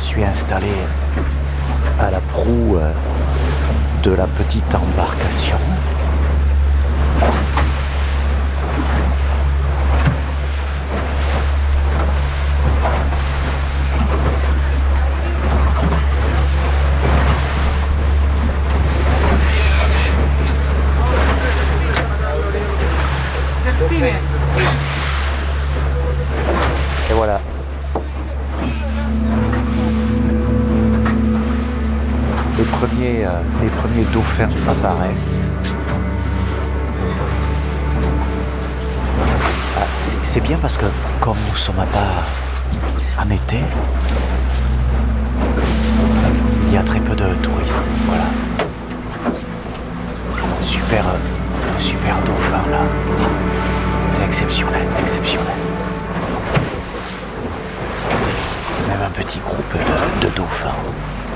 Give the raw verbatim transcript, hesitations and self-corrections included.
suis installé à la proue de la petite embarcation. Et voilà. Les premiers, euh, les premiers dauphins apparaissent. Ah, c'est, c'est bien parce que comme nous sommes pas en été, il y a très peu de touristes. Voilà. Super, euh, super dauphin là. C'est exceptionnel, exceptionnel. C'est même un petit groupe de, de dauphins.